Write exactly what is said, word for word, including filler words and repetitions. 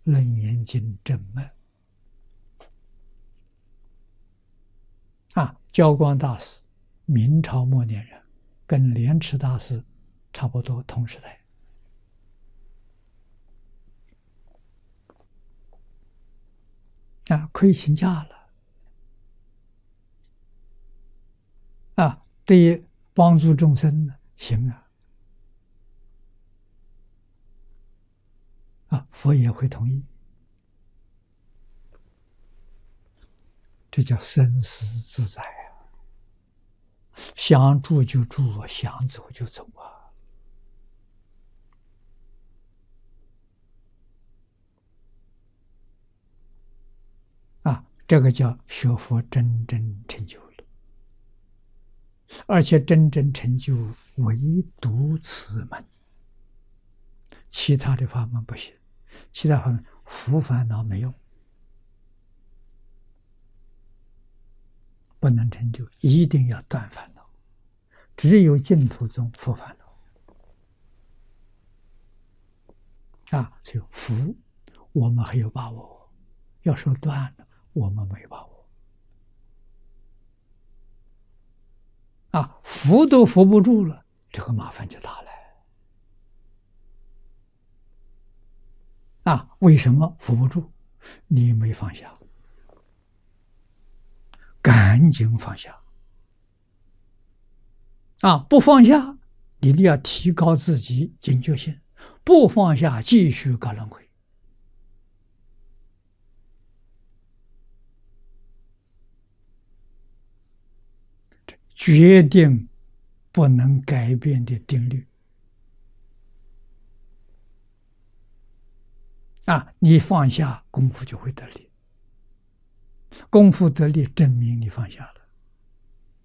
楞严经正脉啊，教光大师，明朝末年人，跟莲池大师差不多同时代。啊，可以请假了。啊，对于帮助众生呢，行啊。啊，佛也会同意。这叫生死自在啊！想住就住，想走就走啊！啊，这个叫学佛真正成就了，而且真正成就唯独此门，其他的法门不行，其他法门伏烦恼没用。不能成就，一定要断烦恼。只有净土中伏烦恼啊，所以伏我们还有把握，要说断了，我们没把握啊，伏都伏不住了，这个麻烦就大了啊！为什么伏不住？你没放下。赶紧放下啊！不放下，你要提高自己警觉性；不放下，继续搞轮回。决定不能改变的定律啊！你放下，功夫就会得力。功夫得力，证明你放下了。